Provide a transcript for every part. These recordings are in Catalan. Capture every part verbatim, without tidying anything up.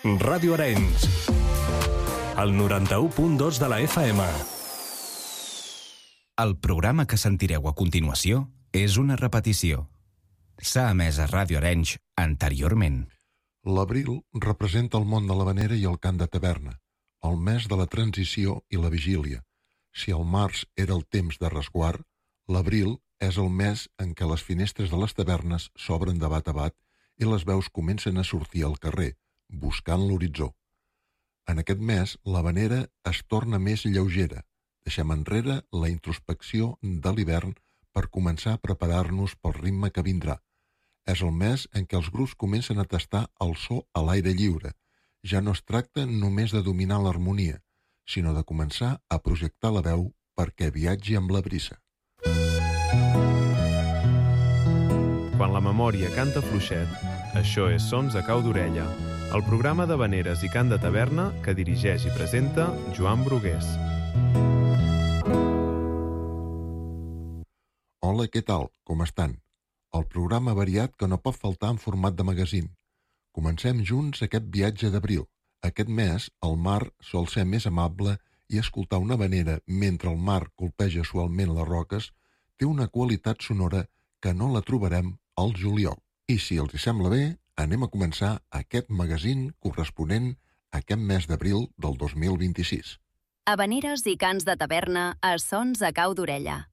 Ràdio Arenys, el noranta-u punt dos de la F M. El programa que sentireu a continuació és una repetició. S'ha emès a Ràdio Arenys anteriorment. L'abril representa el món de l'havanera i el cant de taverna, el mes de la transició i la vigília. Si el març era el temps de resguard, l'abril és el mes en què les finestres de les tavernes s'obren de bat a bat i les veus comencen a sortir al carrer, buscant l'horitzó. En aquest mes, l'havanera es torna més lleugera. Deixem enrere la introspecció de l'hivern per començar a preparar-nos pel ritme que vindrà. És el mes en què els grups comencen a tastar el so a l'aire lliure. Ja no es tracta només de dominar l'harmonia, sinó de començar a projectar la veu perquè viatgi amb la brisa. Quan la memòria canta fluixet, això és Sons a cau d'orella, el programa d'havaneres i cant de taverna que dirigeix i presenta Joan Brugués. Hola, què tal? Com estan? El programa variat que no pot faltar en format de magazín. Comencem junts aquest viatge d'abril. Aquest mes, el mar sol ser més amable i escoltar una havanera mentre el mar colpeja suaument les roques té una qualitat sonora que no la trobarem al juliol. I si els hi sembla bé, anem a començar aquest magazín corresponent a aquest mes d'abril del dos mil vint-i-sis. Havaneres i cants de taverna a Sons a cau d'orella.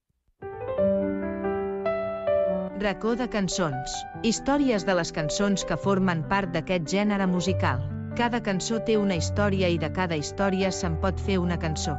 Racó de cançons. Històries de les cançons que formen part d'aquest gènere musical. Cada cançó té una història i de cada història se'n pot fer una cançó.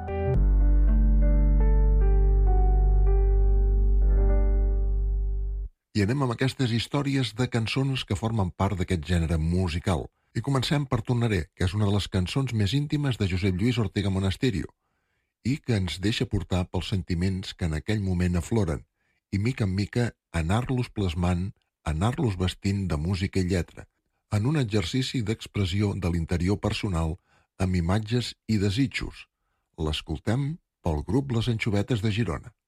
I anem amb aquestes històries de cançons que formen part d'aquest gènere musical. I comencem per Tornaré, que és una de les cançons més íntimes de Josep Lluís Ortega Monasterio i que ens deixa portar pels sentiments que en aquell moment afloren i mica en mica anar-los plasmant, anar-los vestint de música i lletra, en un exercici d'expressió de l'interior personal amb imatges i desitjos. L'escoltem pel grup Les Anxovetes de Girona.